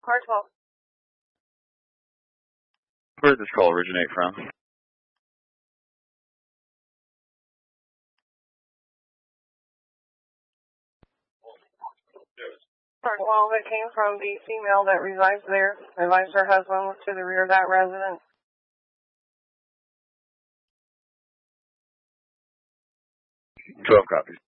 Car 12. Where did this call originate from? Car 12, it came from the female that resides there. Advised her husband was to the rear of that residence. 12 copies.